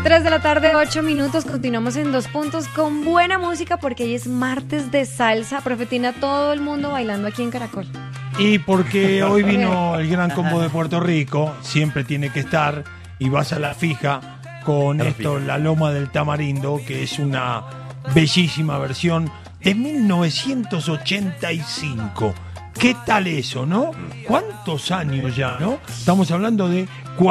3 de la tarde, 8 minutos. Continuamos en Dos Puntos con buena música porque hoy es martes de salsa. Profetina, todo el mundo bailando aquí en Caracol. Y porque hoy vino el Gran Combo de Puerto Rico, siempre tiene que estar, y vas a la fija con esto, La Loma del Tamarindo, que es una bellísima versión de 1985. ¿Qué tal eso, no? ¿Cuántos años ya, no? Estamos hablando de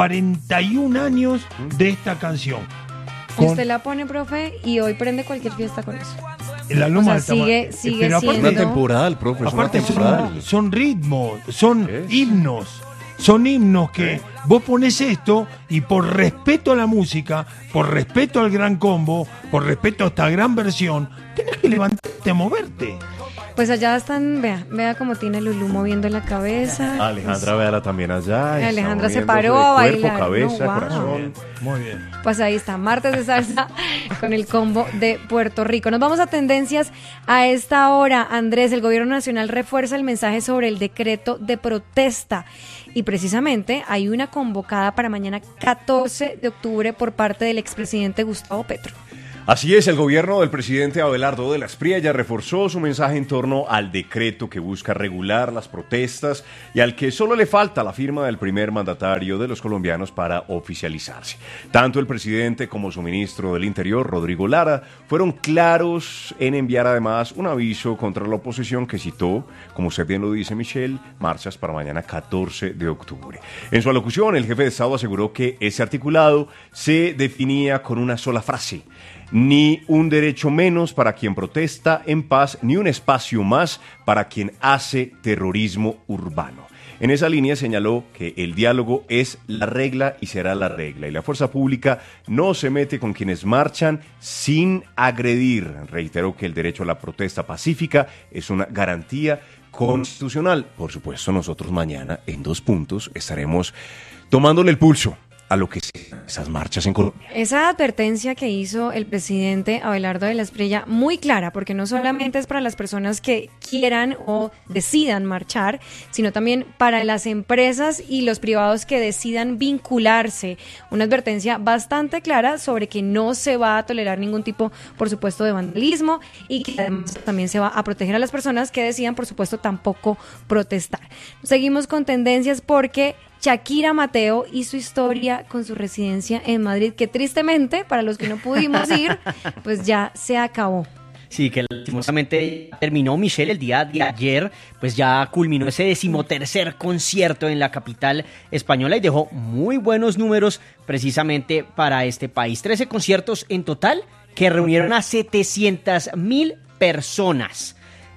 41 años de esta canción. Usted la pone, profe, y hoy prende cualquier fiesta con eso. La Loma del sigue Pero siendo... Una temporal, profe. Aparte son ritmos, son himnos. Son himnos que vos pones esto y por respeto a la música, por respeto al Gran Combo, por respeto a esta gran versión, tenés que levantarte a moverte. Pues allá están, vea cómo tiene Lulú moviendo la cabeza. Alejandra, véala también allá. Alejandra se paró a bailar. Cuerpo, cabeza, No, wow. corazón. Muy bien. Pues ahí está, martes de salsa con el combo de Puerto Rico. Nos vamos a tendencias a esta hora. Andrés, el gobierno nacional refuerza el mensaje sobre el decreto de protesta. Y precisamente hay una convocada para mañana 14 de octubre por parte del expresidente Gustavo Petro. Así es, el gobierno del presidente Abelardo de la Espriella reforzó su mensaje en torno al decreto que busca regular las protestas y al que solo le falta la firma del primer mandatario de los colombianos para oficializarse. Tanto el presidente como su ministro del Interior, Rodrigo Lara, fueron claros en enviar además un aviso contra la oposición que citó, como usted bien lo dice, Michelle, marchas para mañana 14 de octubre. En su alocución, el jefe de Estado aseguró que ese articulado se definía con una sola frase: ni un derecho menos para quien protesta en paz, ni un espacio más para quien hace terrorismo urbano. En esa línea señaló que el diálogo es la regla y será la regla, y la fuerza pública no se mete con quienes marchan sin agredir. Reiteró que el derecho a la protesta pacífica es una garantía constitucional. Por supuesto, nosotros mañana en Dos Puntos estaremos tomándole el pulso a lo que sean esas marchas en Colombia. Esa advertencia que hizo el presidente Abelardo de la Espriella, muy clara, porque no solamente es para las personas que quieran o decidan marchar, sino también para las empresas y los privados que decidan vincularse. Una advertencia bastante clara sobre que no se va a tolerar ningún tipo, por supuesto, de vandalismo, y que además también se va a proteger a las personas que decidan, por supuesto, tampoco protestar. Seguimos con tendencias porque Shakira Mateo hizo historia con su residencia en Madrid, que tristemente, para los que no pudimos ir, pues ya se acabó. Sí, que lastimosamente terminó, Michelle, el día de ayer, pues ya culminó ese 13º concierto en la capital española y dejó muy buenos números precisamente para este país. 13 conciertos en total que reunieron a 700,000 personas.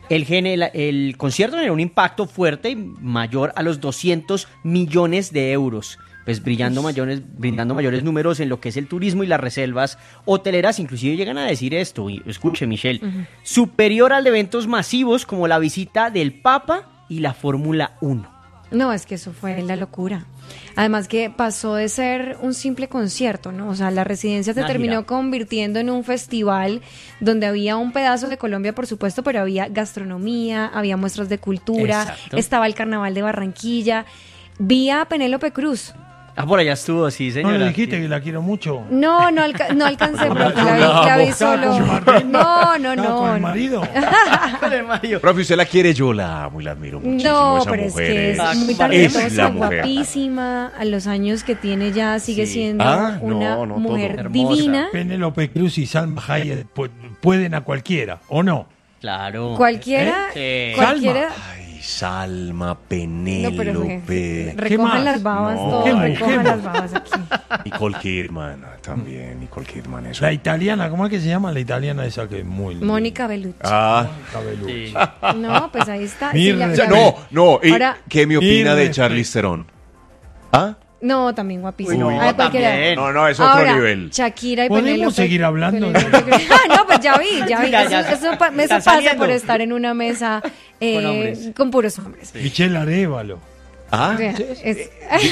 El concierto generó un impacto fuerte y mayor a los 200 millones de euros, pues brindando mayores números en lo que es el turismo y las reservas hoteleras. Inclusive llegan a decir esto, y escuche, Michelle, superior al de eventos masivos como la visita del Papa y la Fórmula 1. No, es que eso fue la locura. Además que pasó de ser un simple concierto, ¿no? O sea, la residencia se terminó convirtiendo en un festival donde había un pedazo de Colombia, por supuesto, pero había gastronomía, había muestras de cultura, Exacto. Estaba el Carnaval de Barranquilla, vi a Penélope Cruz. Ah, por allá estuvo, sí, señora. ¿No le dijiste que la quiero mucho? No alcancé, porque la vi solo. No. ¿Con el marido? Con el Mario. Profe, usted la quiere, yo la amo y la admiro muchísimo. No, esa pero mujer es que es muy es talentosa, la mujer. guapísima, a los años que tiene ya sigue siendo una no, mujer todo. divina. Penélope Cruz y Salma Hayek pueden a cualquiera, ¿o no? Claro. Cualquiera. Ay, Salma, Penélope. Recojan las babas, No. todos, ¿Qué recojan más? las babas aquí. Nicole Kidman también, Nicole Kidman. Eso. La italiana, ¿cómo es que se llama la italiana esa que es muy linda? Mónica Bellucci. Mónica Bellucci. Sí. No, pues ahí está. Mi Sí, respeto. No. ¿Y Ahora- qué me opina Mi de respeto. Charlize Theron? ¿Ah? No, también guapísima. Uy, no, Ah, cualquiera. también. No, es otro Ahora, nivel. Shakira y ¿Podemos Penélope. seguir hablando? No, pues ya vi. Ya, Eso está pasa saliendo. por estar en una mesa Con hombres. con puros hombres. Michelle Arévalo. Ah, Vea, es-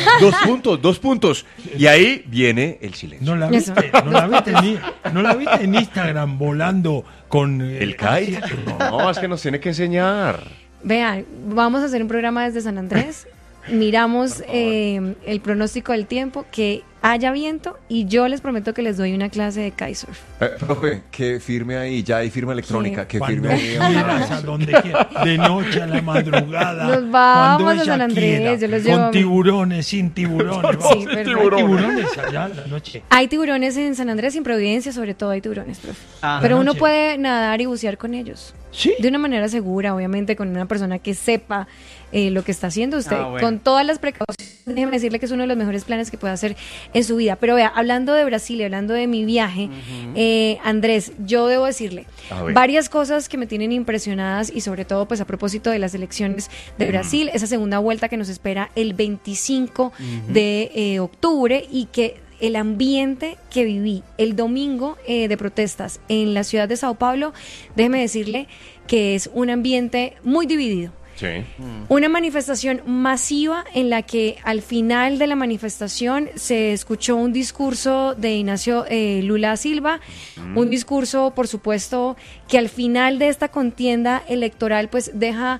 2 puntos. Y ahí viene el silencio. ¿No la viste? ¿No la viste en Instagram volando con El kite. No, es que nos tiene que enseñar. Vean, vamos a hacer un programa desde San Andrés. Miramos el pronóstico del tiempo, que haya viento y yo les prometo que les doy una clase de kitesurf. Profe, que firme ahí, ya hay firma electrónica, que Cuando firme ahí. quieras, a donde quieras, de noche a la madrugada. Nos vamos cuando a ella San Andrés, quiera, yo los llevo a con mí. tiburones, sin tiburones. Sí, perfecto. ¿Hay tiburones allá a la noche? Hay tiburones en San Andrés y en Providencia, sobre todo hay tiburones, profe. Ah, Pero uno noche. puede nadar y bucear con ellos. Sí. De una manera segura, obviamente, con una persona que sepa lo que está haciendo usted, Ah, bueno. con todas las precauciones. Déjeme decirle que es uno de los mejores planes que puede hacer en su vida. Pero vea, hablando de Brasil y hablando de mi viaje, Andrés, yo debo decirle A ver. varias cosas que me tienen impresionadas y sobre todo, pues a propósito de las elecciones de Brasil, esa segunda vuelta que nos espera el 25 de octubre y que el ambiente que viví el domingo de protestas en la ciudad de Sao Paulo, déjeme decirle que es un ambiente muy dividido. Sí. Una manifestación masiva en la que al final de la manifestación se escuchó un discurso de Ignacio Lula Silva, un discurso, por supuesto, que al final de esta contienda electoral pues deja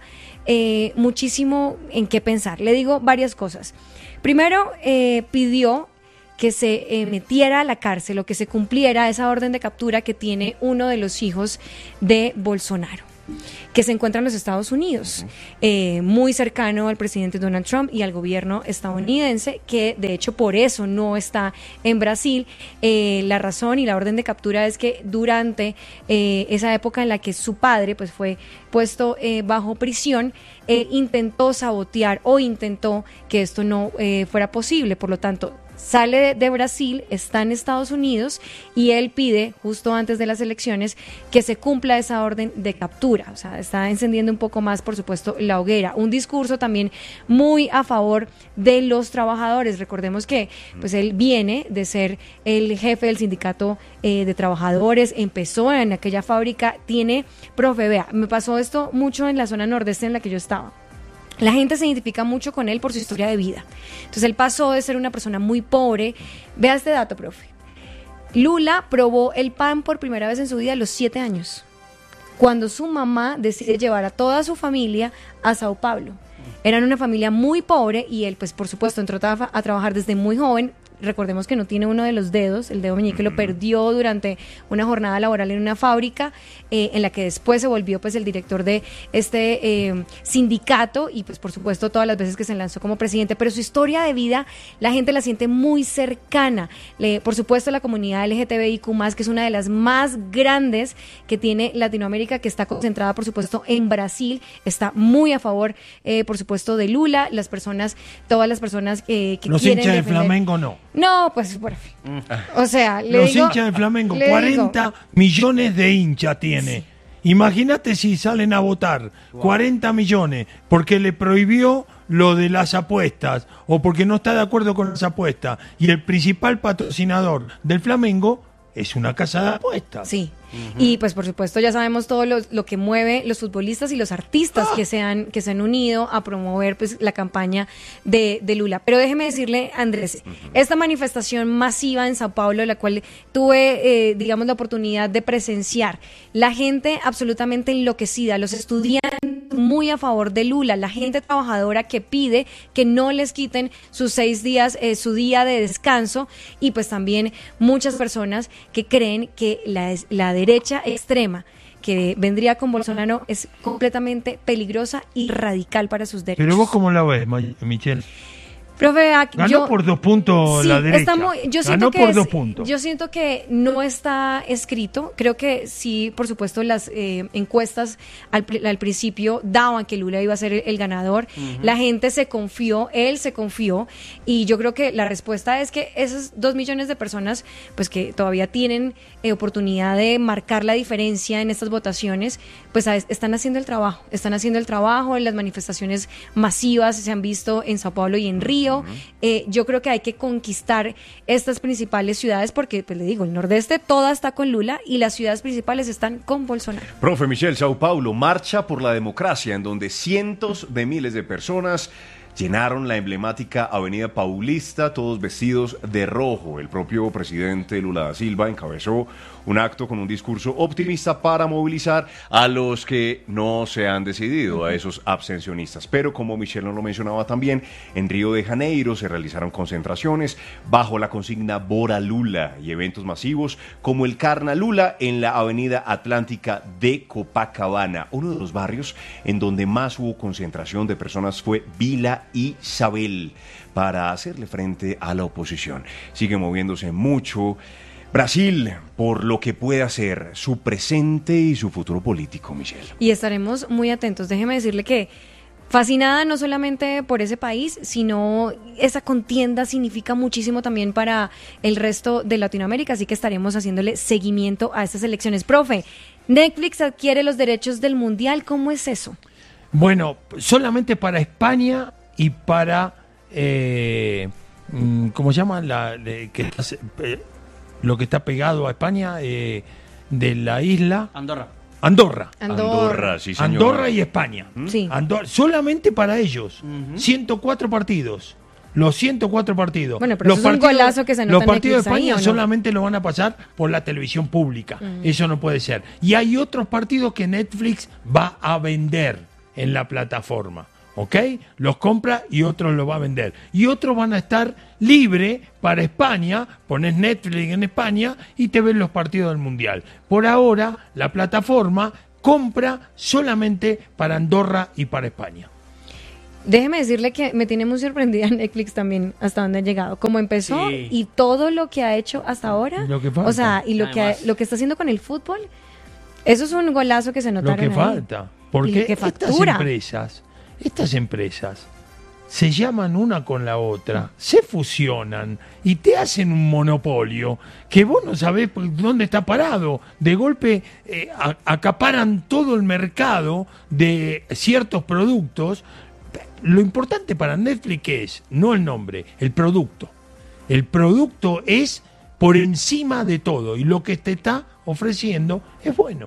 muchísimo en qué pensar. Le digo varias cosas. Primero, pidió que se metiera a la cárcel o que se cumpliera esa orden de captura que tiene uno de los hijos de Bolsonaro, que se encuentra en los Estados Unidos, muy cercano al presidente Donald Trump y al gobierno estadounidense, que de hecho por eso no está en Brasil. La razón y la orden de captura es que durante esa época en la que su padre pues fue puesto bajo prisión, intentó sabotear o intentó que esto no fuera posible. Por lo tanto, sale de Brasil, está en Estados Unidos y él pide, justo antes de las elecciones, que se cumpla esa orden de captura. O sea, está encendiendo un poco más, por supuesto, la hoguera. Un discurso también muy a favor de los trabajadores. Recordemos que pues él viene de ser el jefe del sindicato de trabajadores, empezó en aquella fábrica, profe, vea, me pasó esto mucho en la zona nordeste en la que yo estaba. La gente se identifica mucho con él por su historia de vida. Entonces él pasó de ser una persona muy pobre. Vea este dato, profe. Lula probó el pan por primera vez en su vida a los 7 años, cuando su mamá decide llevar a toda su familia a Sao Paulo. Eran una familia muy pobre y él, pues por supuesto, entró a trabajar desde muy joven. Recordemos que no tiene uno de los dedos, el dedo meñique lo perdió durante una jornada laboral en una fábrica, en la que después se volvió pues el director de este sindicato y pues por supuesto todas las veces que se lanzó como presidente, pero su historia de vida la gente la siente muy cercana. Por supuesto la comunidad LGTBIQ+, que es una de las más grandes que tiene Latinoamérica, que está concentrada por supuesto en Brasil, está muy a favor por supuesto de Lula, todas las personas que Los quieren hinchas de defender. Flamengo no. No, pues, o sea, Los hinchas de Flamengo, 40 millones de hinchas tiene. Imagínate si salen a votar 40 millones porque le prohibió lo de las apuestas o porque no está de acuerdo con las apuestas y el principal patrocinador del Flamengo es una casa de apuestas. Sí. Y pues por supuesto ya sabemos todo lo que mueve los futbolistas y los artistas que se han unido a promover pues la campaña de Lula. Pero déjeme decirle, Andrés, esta manifestación masiva en Sao Paulo, la cual tuve digamos la oportunidad de presenciar, la gente absolutamente enloquecida, los estudiantes muy a favor de Lula, la gente trabajadora que pide que no les quiten sus 6 días, su día de descanso, y pues también muchas personas que creen que la derecha extrema que vendría con Bolsonaro es completamente peligrosa y radical para sus derechos. Pero vos cómo la ves, Michelle. Profe, Ganó por 2 puntos sí, la derecha. yo Ganó siento que por 2 puntos. Yo siento que no está escrito. Creo que sí, por supuesto, las encuestas al principio daban que Lula iba a ser el ganador. La gente se confió, él se confió, y yo creo que la respuesta es que esos 2 millones de personas, pues que todavía tienen oportunidad de marcar la diferencia en estas votaciones, pues están haciendo el trabajo. Están haciendo el trabajo. Las manifestaciones masivas se han visto en Sao Paulo y en Río. Yo creo que hay que conquistar estas principales ciudades porque, pues le digo, el nordeste toda está con Lula y las ciudades principales están con Bolsonaro. Profe Michelle, Sao Paulo, marcha por la democracia, en donde cientos de miles de personas llenaron la emblemática Avenida Paulista, todos vestidos de rojo. El propio presidente Lula da Silva encabezó un acto con un discurso optimista para movilizar a los que no se han decidido, a esos abstencionistas. Pero como Michelle nos lo mencionaba también, en Río de Janeiro se realizaron concentraciones bajo la consigna Bora Lula y eventos masivos como el Carna Lula en la Avenida Atlántica de Copacabana. Uno de los barrios en donde más hubo concentración de personas fue Vila Isabel, para hacerle frente a la oposición. Sigue moviéndose mucho Brasil por lo que puede hacer su presente y su futuro político, Michelle. Y estaremos muy atentos. Déjeme decirle que fascinada no solamente por ese país, sino esa contienda significa muchísimo también para el resto de Latinoamérica, así que estaremos haciéndole seguimiento a estas elecciones. Profe, Netflix adquiere los derechos del Mundial, ¿cómo es eso? Bueno, solamente para España y para, ¿cómo se llama? Lo que está pegado a España, de la isla... Andorra, sí, señor. Andorra y España. Sí. Solamente para ellos. 104 partidos. Los 104 partidos. Bueno, pero los eso es un golazo que se nota Los partidos de Netflix España ahí, ¿o no? solamente lo van a pasar por la televisión pública. Eso no puede ser. Y hay otros partidos que Netflix va a vender en la plataforma. ¿Ok? Los compra y otros los va a vender. Y otros van a estar libre para España, pones Netflix en España y te ven los partidos del Mundial. Por ahora, la plataforma compra solamente para Andorra y para España. Déjeme decirle que me tiene muy sorprendida Netflix también, hasta dónde ha llegado. Como empezó y todo lo que ha hecho hasta ahora. Lo que falta. O sea, y lo que está haciendo con el fútbol, eso es un golazo que se notaron Lo que ahí. falta. Porque estas empresas se llaman una con la otra, se fusionan y te hacen un monopolio que vos no sabés dónde está parado. De golpe acaparan todo el mercado de ciertos productos. Lo importante para Netflix es, no el nombre, el producto. El producto es por encima de todo y lo que te está ofreciendo es bueno.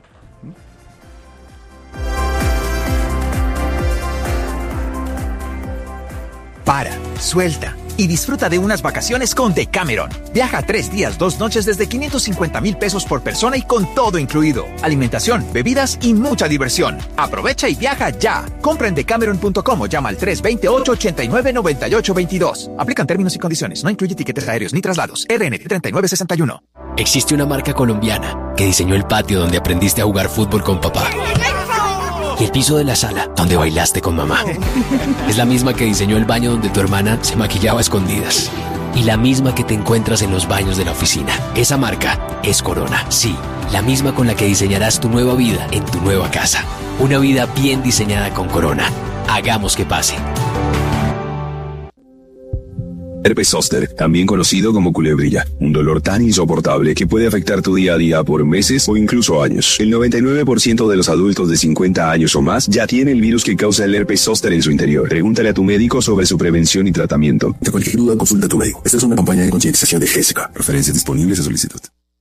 Para, suelta y disfruta de unas vacaciones con Decameron. Viaja 3 días, 2 noches desde 550,000 pesos por persona y con todo incluido. Alimentación, bebidas y mucha diversión. Aprovecha y viaja ya. Compra en decameron.com o llama al 328-899822. Aplican términos y condiciones. No incluye tiquetes aéreos ni traslados. RNT 3961. Existe una marca colombiana que diseñó el patio donde aprendiste a jugar fútbol con papá. Y el piso de la sala donde bailaste con mamá. Es la misma que diseñó el baño donde tu hermana se maquillaba a escondidas. Y la misma que te encuentras en los baños de la oficina. Esa marca es Corona. Sí, la misma con la que diseñarás tu nueva vida en tu nueva casa. Una vida bien diseñada con Corona. Hagamos que pase. Herpes zóster, también conocido como culebrilla, un dolor tan insoportable que puede afectar tu día a día por meses o incluso años. El 99% de los adultos de 50 años o más ya tiene el virus que causa el herpes zóster en su interior. Pregúntale a tu médico sobre su prevención y tratamiento. De cualquier duda, consulta a tu médico. Esta es una campaña de concientización de GESICA. Referencias disponibles a solicitud.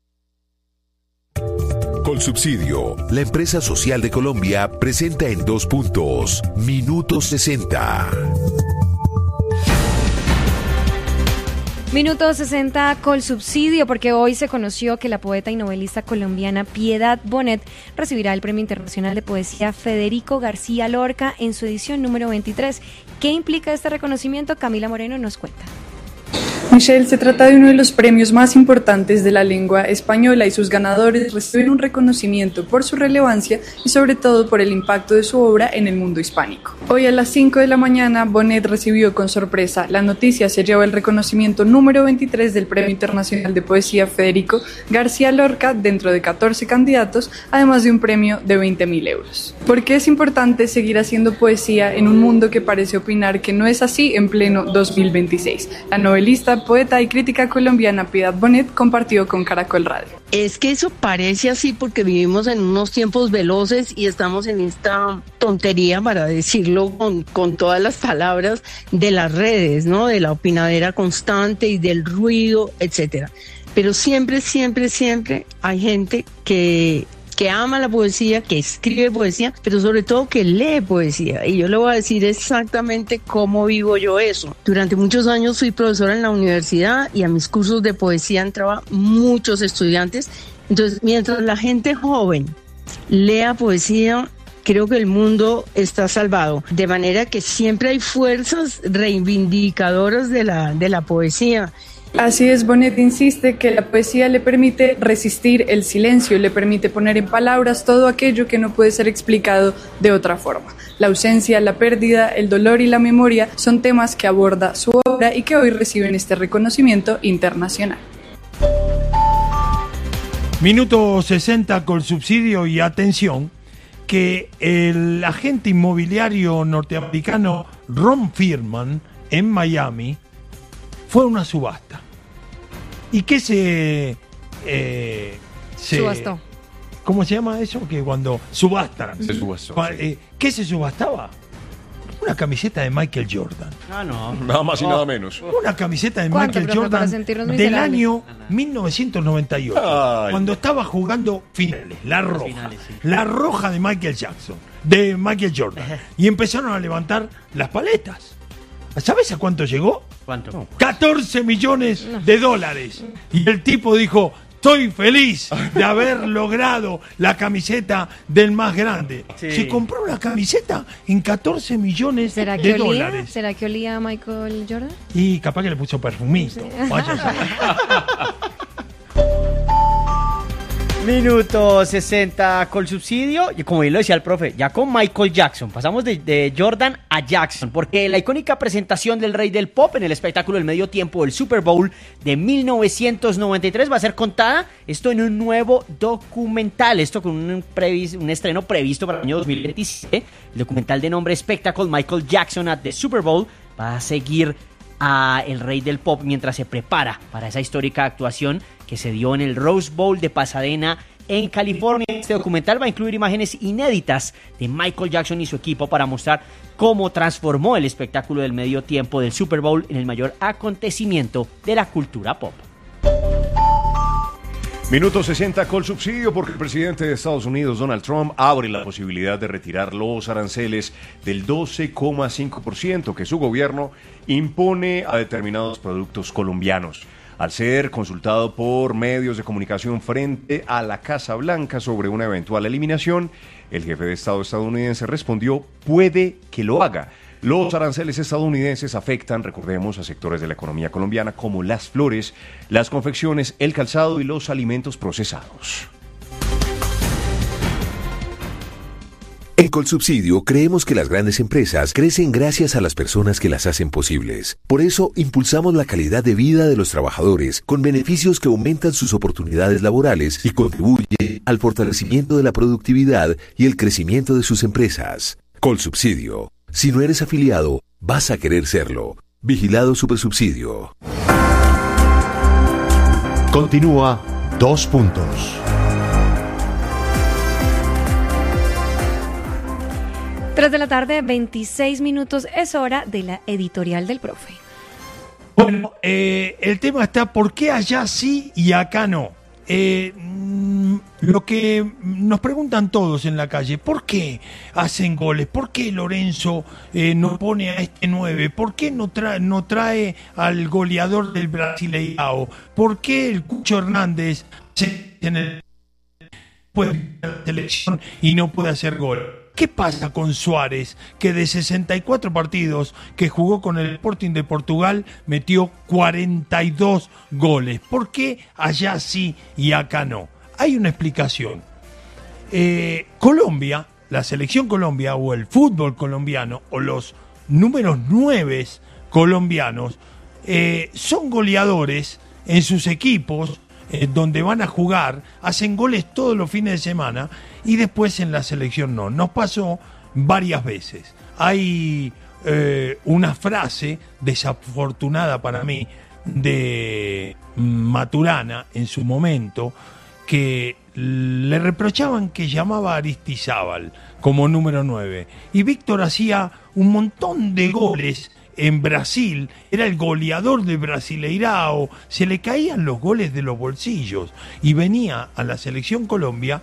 Colsubsidio, la empresa social de Colombia, presenta en 2 puntos, Minuto 60. Minuto 60 Colsubsidio, porque hoy se conoció que la poeta y novelista colombiana Piedad Bonet recibirá el Premio Internacional de Poesía Federico García Lorca en su edición número 23. ¿Qué implica este reconocimiento? Camila Moreno nos cuenta. Michelle, se trata de uno de los premios más importantes de la lengua española y sus ganadores reciben un reconocimiento por su relevancia y sobre todo por el impacto de su obra en el mundo hispánico. Hoy a las 5 de la mañana, Bonet recibió con sorpresa la noticia, se lleva el reconocimiento número 23 del Premio Internacional de Poesía Federico García Lorca dentro de 14 candidatos, además de un premio de 20.000 euros. ¿Por qué es importante seguir haciendo poesía en un mundo que parece opinar que no es así en pleno 2026? La novelista, poeta y crítica colombiana Piedad Bonet compartió con Caracol Radio. Es que eso parece así porque vivimos en unos tiempos veloces y estamos en esta tontería, para decirlo con todas las palabras, de las redes, ¿no? De la opinadera constante y del ruido, etcétera. Pero siempre hay gente que que ama la poesía, que escribe poesía, pero sobre todo que lee poesía. Y yo le voy a decir exactamente cómo vivo yo eso. Durante muchos años fui profesora en la universidad y a mis cursos de poesía entraba muchos estudiantes. Entonces, mientras la gente joven lea poesía, creo que el mundo está salvado. De manera que siempre hay fuerzas reivindicadoras de la poesía. Así es, Bonet insiste que la poesía le permite resistir el silencio, le permite poner en palabras todo aquello que no puede ser explicado de otra forma. La ausencia, la pérdida, el dolor y la memoria son temas que aborda su obra y que hoy reciben este reconocimiento internacional. Minuto 60 con subsidio y atención, que el agente inmobiliario norteamericano Ron Firman en Miami fue a una subasta. ¿Y qué se subastó? ¿Cómo se llama eso? Que cuando subastan. Se subastó. ¿Qué se subastaba? Una camiseta de Michael Jordan. Nada más y nada menos. Una camiseta de ¿Cuánto, Michael profe, para Jordan sentirnos del miserables? año 1998. Ay. Cuando estaba jugando finales, la roja. La roja de Michael Jordan. Y empezaron a levantar las paletas. ¿Sabes a cuánto llegó? ¿Cuánto? 14 millones de dólares. Y el tipo dijo: estoy feliz de haber logrado la camiseta del más grande. Sí. Se compró una camiseta en 14 millones ¿Será de que olía? dólares. ¿Será que olía a Michael Jordan? Y capaz que le puso perfumito. Sí. Vaya a saber. Minuto 60 con subsidio, y como bien lo decía el profe, ya con Michael Jackson, pasamos de Jordan a Jackson, porque la icónica presentación del Rey del Pop en el espectáculo del medio tiempo del Super Bowl de 1993 va a ser contada, esto en un nuevo documental, esto con un estreno previsto para el año 2027, el documental de nombre Spectacle Michael Jackson at the Super Bowl va a seguir a el Rey del Pop mientras se prepara para esa histórica actuación que se dio en el Rose Bowl de Pasadena en California. Este documental va a incluir imágenes inéditas de Michael Jackson y su equipo para mostrar cómo transformó el espectáculo del medio tiempo del Super Bowl en el mayor acontecimiento de la cultura pop. Minuto 60 con subsidio, porque el presidente de Estados Unidos, Donald Trump, abre la posibilidad de retirar los aranceles del 12,5% que su gobierno impone a determinados productos colombianos. Al ser consultado por medios de comunicación frente a la Casa Blanca sobre una eventual eliminación, el jefe de Estado estadounidense respondió: puede que lo haga. Los aranceles estadounidenses afectan, recordemos, a sectores de la economía colombiana como las flores, las confecciones, el calzado y los alimentos procesados. En Colsubsidio creemos que las grandes empresas crecen gracias a las personas que las hacen posibles. Por eso impulsamos la calidad de vida de los trabajadores con beneficios que aumentan sus oportunidades laborales y contribuyen al fortalecimiento de la productividad y el crecimiento de sus empresas. Colsubsidio. Si no eres afiliado, vas a querer serlo. Vigilado Supersubsidio. Continúa 2 puntos. Tres de la tarde, 26 minutos, es hora de la editorial del profe. Bueno, el tema está: ¿por qué allá sí y acá no? Lo que nos preguntan todos en la calle: ¿por qué hacen goles? ¿Por qué Lorenzo no pone a este 9? ¿Por qué no trae al goleador del Brasileirao? ¿Por qué el Cucho Hernández puede la selección y no puede hacer gol? ¿Qué pasa con Suárez, que de 64 partidos que jugó con el Sporting de Portugal metió 42 goles? ¿Por qué allá sí y acá no? Hay una explicación. Colombia, la selección Colombia o el fútbol colombiano o los números 9 colombianos son goleadores en sus equipos donde van a jugar, hacen goles todos los fines de semana y después en la selección no. Nos pasó varias veces. Hay una frase desafortunada para mí de Maturana en su momento, que le reprochaban que llamaba a Aristizábal como número 9 y Víctor hacía un montón de goles en Brasil, era el goleador de Brasileirao, se le caían los goles de los bolsillos y venía a la selección Colombia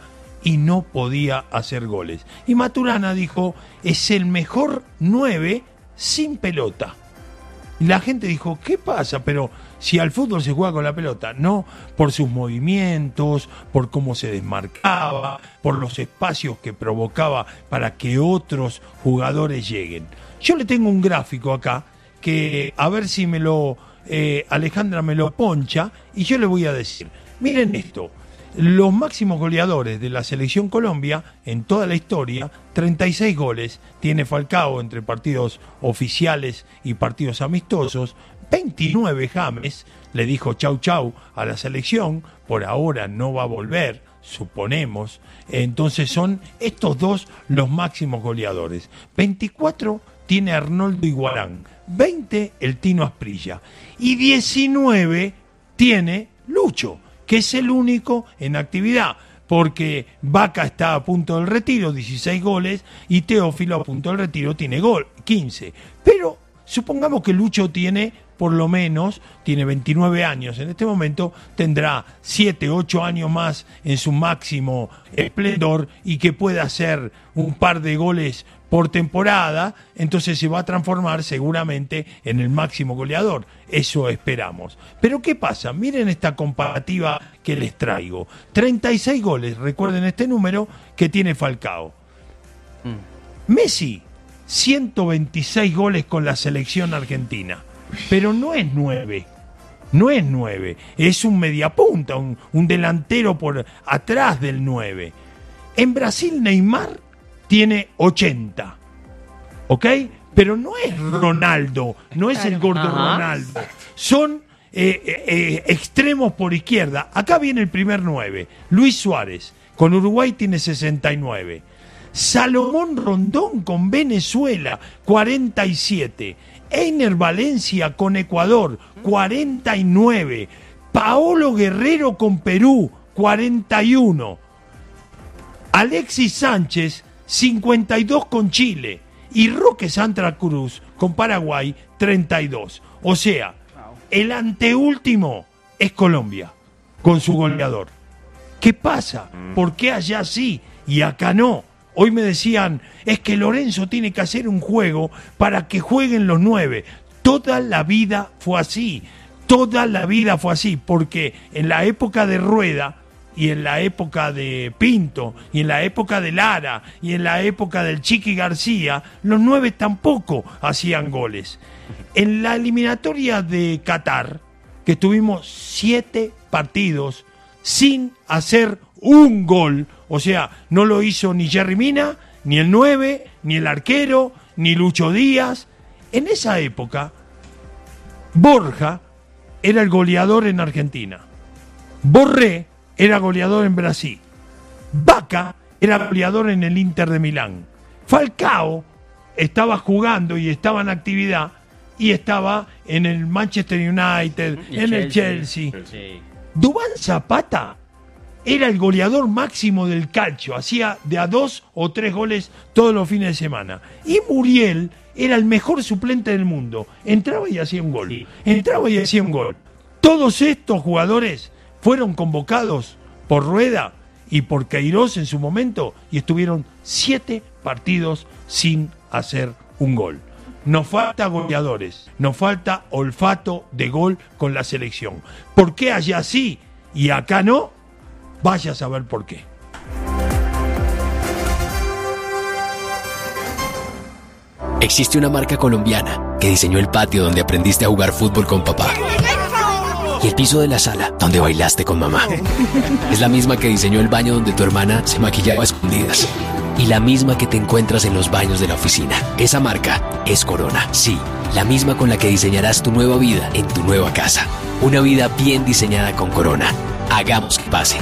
y no podía hacer goles. Y Maturana dijo, es el mejor 9 sin pelota. Y la gente dijo, ¿qué pasa? Pero si al fútbol se juega con la pelota, no, por sus movimientos, por cómo se desmarcaba, por los espacios que provocaba para que otros jugadores lleguen. Yo le tengo un gráfico acá, que a ver si Alejandra me lo poncha, y yo le voy a decir, miren esto, los máximos goleadores de la Selección Colombia en toda la historia, 36 goles tiene Falcao entre partidos oficiales y partidos amistosos, 29 James le dijo chau chau a la selección, por ahora no va a volver, suponemos, entonces son estos dos los máximos goleadores. 24 tiene Arnoldo Iguarán, 20 el Tino Asprilla y 19 tiene Lucho, que es el único en actividad, porque Vaca está a punto del retiro, 16 goles, y Teófilo a punto del retiro tiene 15. Pero supongamos que Lucho tiene, por lo menos, tiene 29 años en este momento, tendrá 7, 8 años más en su máximo esplendor y que pueda hacer un par de goles por temporada, entonces se va a transformar seguramente en el máximo goleador. Eso esperamos. Pero ¿qué pasa? Miren esta comparativa que les traigo. 36 goles, recuerden este número, que tiene Falcao. Messi, 126 goles con la selección argentina. Pero no es 9. No es 9. Es un mediapunta, un delantero por atrás del 9. En Brasil, Neymar tiene 80, ¿ok? Pero no es Ronaldo, no es el gordo Ronaldo. Son extremos por izquierda. Acá viene el primer 9, Luis Suárez, con Uruguay tiene 69. Salomón Rondón con Venezuela, 47. Einer Valencia con Ecuador, 49. Paolo Guerrero con Perú, 41. Alexis Sánchez, 52 con Chile, y Roque Santa Cruz con Paraguay, 32. O sea, el anteúltimo es Colombia, con su goleador. ¿Qué pasa? ¿Por qué allá sí y acá no? Hoy me decían, es que Lorenzo tiene que hacer un juego para que jueguen los 9. Toda la vida fue así, porque en la época de Rueda, y en la época de Pinto, y en la época de Lara, y en la época del Chiqui García, los 9 tampoco hacían goles. En la eliminatoria de Qatar, que tuvimos 7 partidos sin hacer un gol, o sea, no lo hizo ni Jerry Mina, ni el 9, ni el arquero, ni Lucho Díaz. En esa época, Borja era el goleador en Argentina. Borré era goleador en Brasil. Vaca era goleador en el Inter de Milán. Falcao estaba jugando y estaba en actividad y estaba en el Manchester United, en el Chelsea. Duván Zapata era el goleador máximo del calcio, hacía de a 2 o 3 goles todos los fines de semana. Y Muriel era el mejor suplente del mundo. Entraba y hacía un gol. Todos estos jugadores fueron convocados por Rueda y por Queiroz en su momento y estuvieron 7 partidos sin hacer un gol. Nos falta goleadores, nos falta olfato de gol con la selección. ¿Por qué allá sí y acá no? Vaya a saber por qué. Existe una marca colombiana que diseñó el patio donde aprendiste a jugar fútbol con papá. Y el piso de la sala donde bailaste con mamá. Es la misma que diseñó el baño donde tu hermana se maquillaba a escondidas. Y la misma que te encuentras en los baños de la oficina. Esa marca es Corona. Sí, la misma con la que diseñarás tu nueva vida en tu nueva casa. Una vida bien diseñada con Corona. Hagamos que pase.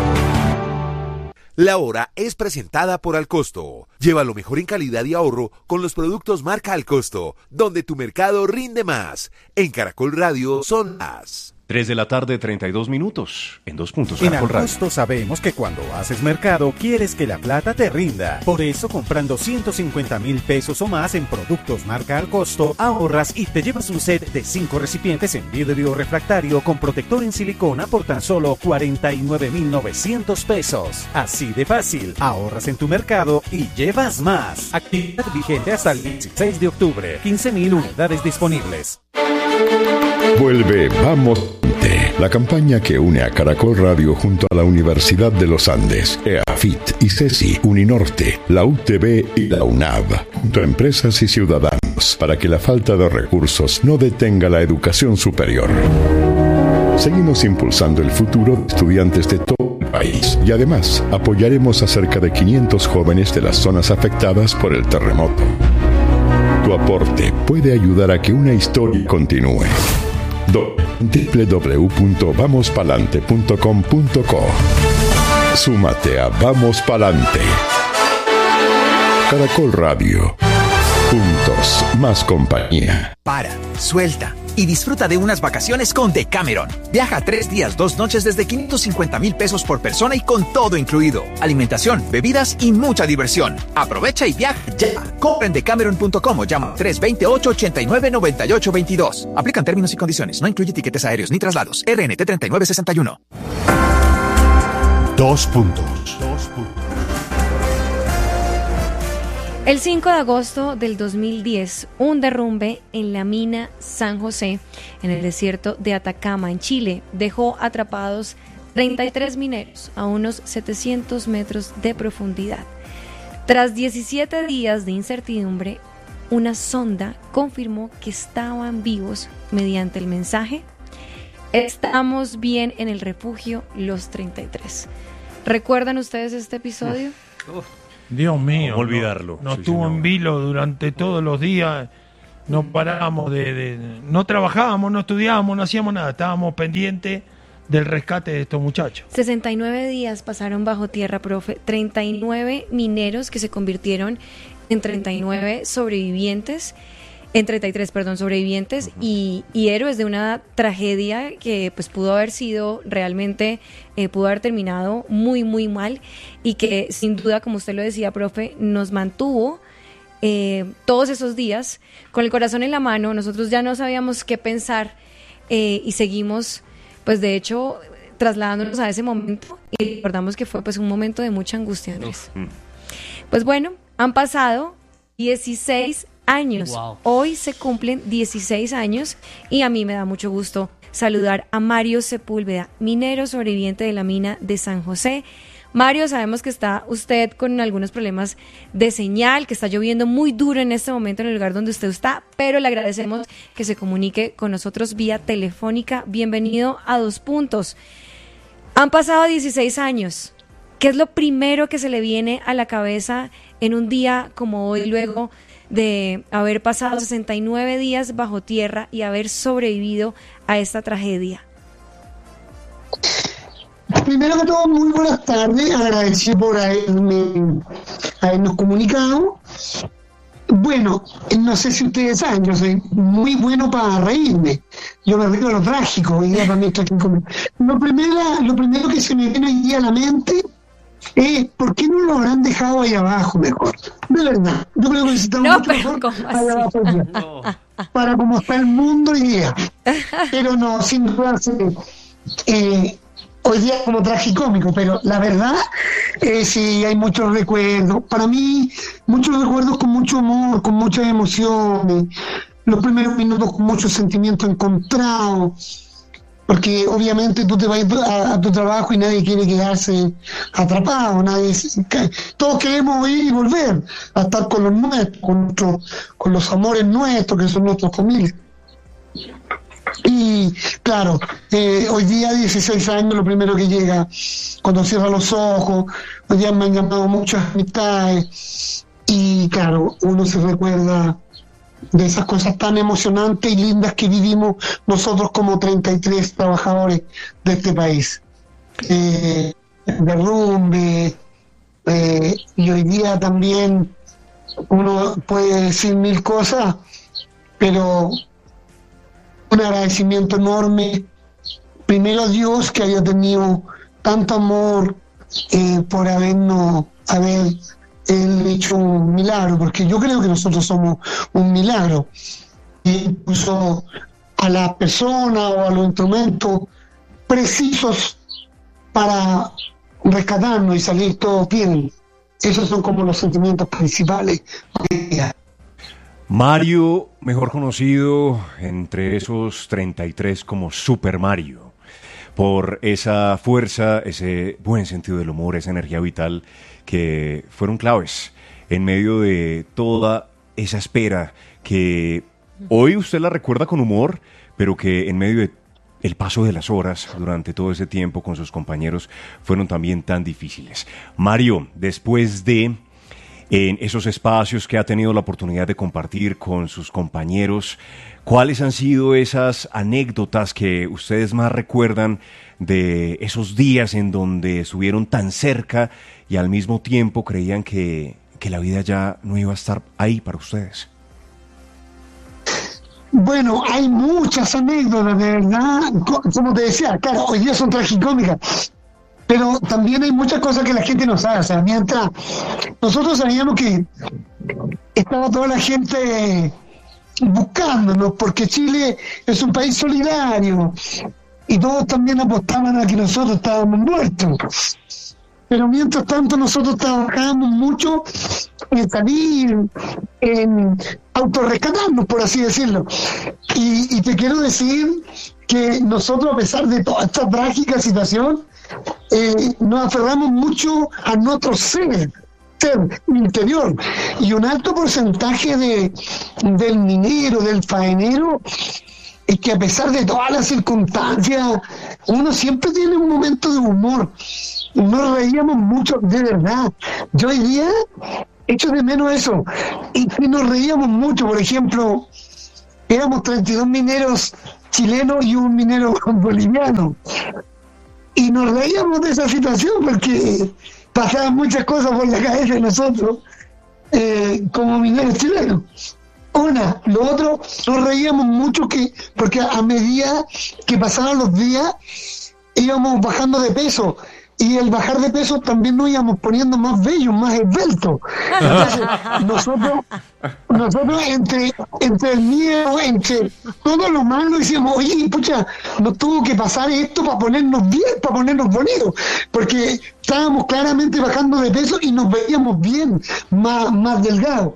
La hora es presentada por Alcosto. Lleva lo mejor en calidad y ahorro con los productos marca Alcosto, donde tu mercado rinde más. En Caracol Radio son las 3:32 p.m. En 2 puntos. En Caracol Radio. Alcosto sabemos que cuando haces mercado quieres que la plata te rinda. Por eso, comprando 150.000 pesos o más en productos marca Alcosto, ahorras y te llevas un set de 5 recipientes en vidrio refractario con protector en silicona por tan solo 49.900 pesos. Así de fácil, ahorras en tu mercado y llevas más. Actividad vigente hasta el 16 de octubre. 15.000 unidades disponibles. Vuelve Vamos Palante, la campaña que une a Caracol Radio junto a la Universidad de los Andes, EAFIT, ICESI, Uninorte, la UTB y la UNAV, junto a empresas y ciudadanos, para que la falta de recursos no detenga la educación superior. Seguimos impulsando el futuro de estudiantes de todo el país y además apoyaremos a cerca de 500 jóvenes de las zonas afectadas por el terremoto. Tu aporte puede ayudar a que una historia continúe. www.vamospalante.com.co. Súmate a Vamos Palante. Caracol Radio. Juntos, más compañía. Para, suelta y disfruta de unas vacaciones con Decameron. Viaja 3 días, 2 noches desde 550,000 pesos por persona y con todo incluido. Alimentación, bebidas y mucha diversión. Aprovecha y viaja ya. Compra en decameron.com o llama 328-89-9822. Aplican términos y condiciones. No incluye tiquetes aéreos ni traslados. RNT 3961. 2 puntos. El 5 de agosto del 2010, un derrumbe en la mina San José, en el desierto de Atacama, en Chile, dejó atrapados 33 mineros a unos 700 metros de profundidad. Tras 17 días de incertidumbre, una sonda confirmó que estaban vivos mediante el mensaje: "Estamos bien en el refugio los 33". ¿Recuerdan ustedes este episodio? Dios mío. ¿Cómo olvidarlo? Nos Sí, tuvo señor. en vilo durante todos los días. No parábamos no trabajábamos, no estudiábamos, no hacíamos nada. Estábamos pendientes del rescate de estos muchachos. 69 días pasaron bajo tierra, profe. 39 mineros que se convirtieron en 39 sobrevivientes. En 33, perdón, sobrevivientes y héroes de una tragedia que pues pudo haber sido realmente, pudo haber terminado muy, muy mal, y que sin duda, como usted lo decía, profe, nos mantuvo todos esos días con el corazón en la mano. Nosotros ya no sabíamos qué pensar y seguimos, pues de hecho, trasladándonos a ese momento, y recordamos que fue pues un momento de mucha angustia, Andrés. Pues bueno, han pasado 16 años. Wow. Hoy se cumplen 16 años y a mí me da mucho gusto saludar a Mario Sepúlveda, minero sobreviviente de la mina de San José. Mario, sabemos que está usted con algunos problemas de señal, que está lloviendo muy duro en este momento en el lugar donde usted está, pero le agradecemos que se comunique con nosotros vía telefónica. Bienvenido a 2 puntos. Han pasado 16 años. ¿Qué es lo primero que se le viene a la cabeza en un día como hoy, luego de haber pasado 69 días bajo tierra y haber sobrevivido a esta tragedia? Primero que todo, muy buenas tardes, agradecido por habernos comunicado. Bueno, no sé si ustedes saben, yo soy muy bueno para reírme. Yo me río de lo trágico, hoy día para mí está aquí conmigo. Lo primero que se me viene hoy día a la mente es: ¿por qué no lo habrán dejado ahí abajo mejor? De verdad, yo creo que necesitamos mucho mejor ahí abajo, para cómo está el mundo hoy día. Pero no, sin duda, hoy día es como tragicómico, pero la verdad, sí, hay muchos recuerdos. Para mí, muchos recuerdos con mucho amor, con muchas emociones. Los primeros minutos con muchos sentimientos encontrados. Porque obviamente tú te vas a tu trabajo y nadie quiere quedarse atrapado, todos queremos ir y volver a estar con los nuestros, con los amores nuestros, que son nuestras familias. Y claro, hoy día, 16 años, lo primero que llega cuando cierra los ojos. Hoy día me han llamado muchas amistades y claro, uno se recuerda de esas cosas tan emocionantes y lindas que vivimos nosotros como 33 trabajadores de este país. Derrumbe, y hoy día también uno puede decir 1000 cosas, pero un agradecimiento enorme primero a Dios, que haya tenido tanto amor por haber hecho un milagro, porque yo creo que nosotros somos un milagro. Y puso a las personas o a los instrumentos precisos para rescatarnos y salir todos bien. Esos son como los sentimientos principales. Mario, mejor conocido entre esos 33 como Super Mario, por esa fuerza, ese buen sentido del humor, esa energía vital que fueron claves en medio de toda esa espera que hoy usted la recuerda con humor, pero que en medio de el paso de las horas durante todo ese tiempo con sus compañeros fueron también tan difíciles. Mario, después de en esos espacios que ha tenido la oportunidad de compartir con sus compañeros, ¿cuáles han sido esas anécdotas que ustedes más recuerdan de esos días en donde estuvieron tan cerca y al mismo tiempo creían que la vida ya no iba a estar ahí para ustedes? Bueno, hay muchas anécdotas, de verdad, como te decía, claro, hoy día son tragicómicas, pero también hay muchas cosas que la gente no sabe. O sea, mientras nosotros sabíamos que estaba toda la gente buscándonos, porque Chile es un país solidario y todos también apostaban a que nosotros estábamos muertos. Pero mientras tanto nosotros trabajábamos mucho en salir, en autorrescatarnos, por así decirlo. Y te quiero decir que nosotros, a pesar de toda esta trágica situación, nos aferramos mucho a nuestro ser interior. Y un alto porcentaje del minero, del faenero, es que a pesar de todas las circunstancias, uno siempre tiene un momento de humor. Nos reíamos mucho, de verdad. Yo hoy día echo de menos eso. Y nos reíamos mucho. Por ejemplo, éramos 32 mineros chilenos y un minero boliviano. Y nos reíamos de esa situación porque pasaban muchas cosas por la cabeza de nosotros como mineros chilenos. Lo otro, nos reíamos mucho porque a medida que pasaban los días íbamos bajando de peso. Y el bajar de peso también nos íbamos poniendo más bellos, más esbeltos. Entonces, nosotros entre el miedo, entre todo lo malo, decíamos, oye, pucha, nos tuvo que pasar esto para ponernos bien, para ponernos bonitos. Porque estábamos claramente bajando de peso y nos veíamos bien, más delgados.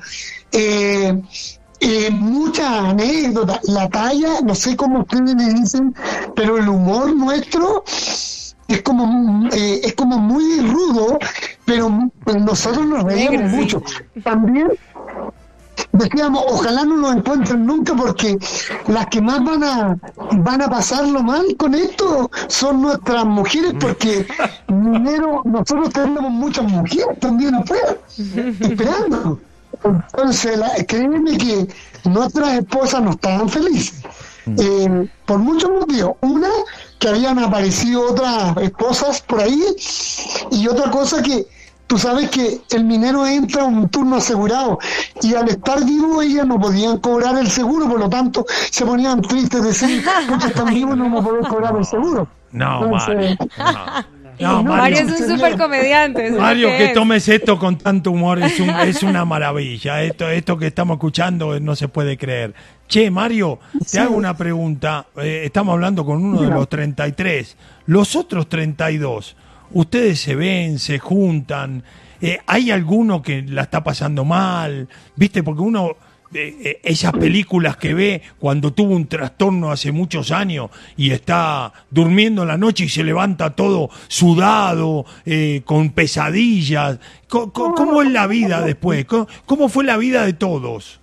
Muchas anécdotas. La talla, no sé cómo ustedes me dicen, pero el humor nuestro es como muy rudo, pero nosotros nos reíamos mucho. También decíamos, ojalá no nos encuentren nunca, porque las que más van a pasarlo mal con esto son nuestras mujeres, porque nosotros tenemos muchas mujeres también afuera esperando. Entonces, créeme que nuestras esposas no estaban felices por muchos motivos. Una, que habían aparecido otras esposas por ahí, y otra cosa que tú sabes que el minero entra a un turno asegurado y al estar vivo ellas no podían cobrar el seguro, por lo tanto se ponían tristes de decir, porque están vivos no vamos a poder cobrar el seguro. Entonces, Mario es un súper comediante. Mario, que tomes esto con tanto humor es una maravilla. Esto que estamos escuchando no se puede creer. Che, Mario, te hago una pregunta. Estamos hablando con uno de los 33. Los otros 32, ¿ustedes se ven, se juntan? ¿Hay alguno que la está pasando mal? ¿Viste? Porque uno... esas películas que ve cuando tuvo un trastorno hace muchos años y está durmiendo en la noche y se levanta todo sudado, con pesadillas. ¿Cómo es la vida después? ¿Cómo fue la vida de todos?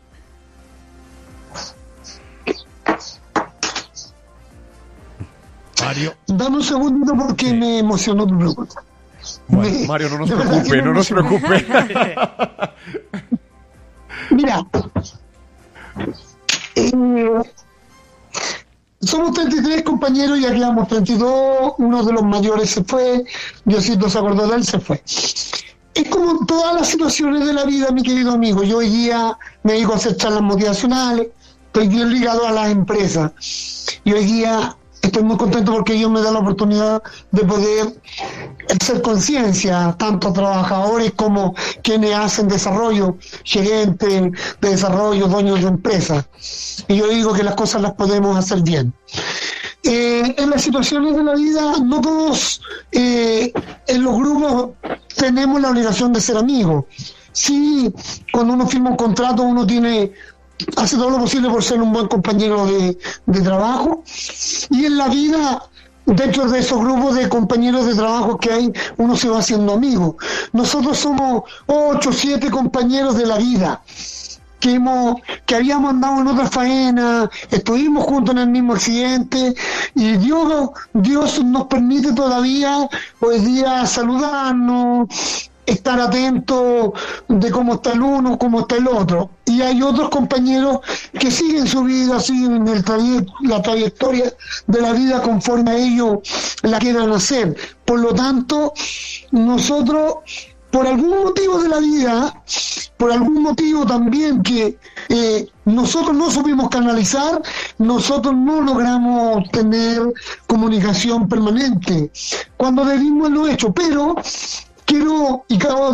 Mario. Dame un segundito porque me emocionó tu pregunta. Bueno, Mario, no nos preocupe. Mira, somos 33 compañeros, ya quedamos 32, uno de los mayores se fue, Diosito se acordó de él, se fue. Es como todas las situaciones de la vida, mi querido amigo. Yo hoy día me dedico a hacer charlas motivacionales, estoy bien ligado a las empresas, y hoy día estoy muy contento porque ellos me dan la oportunidad de poder hacer conciencia, tanto a trabajadores como quienes hacen desarrollo, gerentes de desarrollo, dueños de empresas. Y yo digo que las cosas las podemos hacer bien. En las situaciones de la vida, no todos en los grupos tenemos la obligación de ser amigos. Sí, cuando uno firma un contrato, uno hace todo lo posible por ser un buen compañero de trabajo, y en la vida, dentro de esos grupos de compañeros de trabajo que hay, uno se va haciendo amigo. Nosotros somos 8 o 7 compañeros de la vida que habíamos andado en otra faena, estuvimos juntos en el mismo accidente, y Dios nos permite todavía hoy día saludarnos, estar atento de cómo está el uno, cómo está el otro. Y hay otros compañeros que siguen su vida, siguen la trayectoria de la vida conforme a ellos la quieran hacer. Por lo tanto, nosotros, por algún motivo de la vida, por algún motivo también que nosotros no supimos canalizar, nosotros no logramos tener comunicación permanente cuando debimos lo hecho. Pero quiero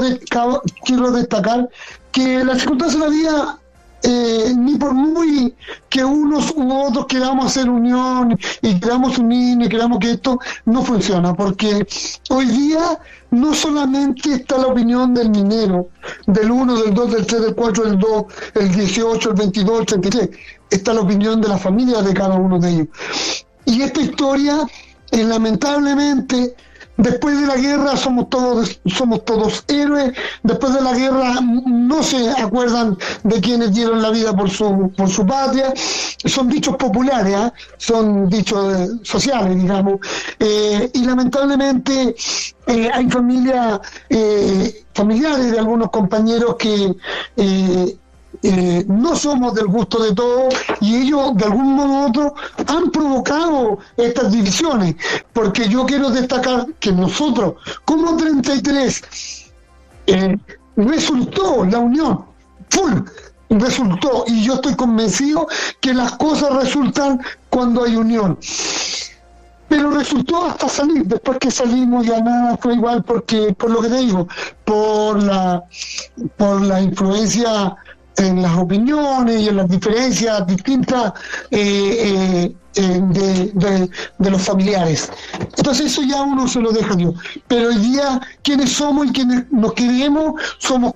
destacar que las circunstancias de la vida, ni por muy que unos u otros queramos hacer unión y queramos unir y queramos que esto no funciona, porque hoy día no solamente está la opinión del minero, del 1, del 2, del 3, del 4, del 2, el 18, el 22, el 33, está la opinión de la familia de cada uno de ellos. Y esta historia, lamentablemente, después de la guerra somos todos héroes. Después de la guerra no se acuerdan de quienes dieron la vida por su patria. Son dichos populares, son dichos sociales, digamos. Y lamentablemente hay familiares de algunos compañeros que no somos del gusto de todos, y ellos de algún modo u otro han provocado estas divisiones, porque yo quiero destacar que nosotros como 33 resultó la unión resultó, y yo estoy convencido que las cosas resultan cuando hay unión. Pero resultó hasta salir. Después que salimos ya nada fue igual, porque por lo que te digo, por la influencia en las opiniones y en las diferencias distintas de los familiares. Entonces eso ya uno se lo deja a Dios. Pero hoy día, quienes somos y quienes nos queremos, somos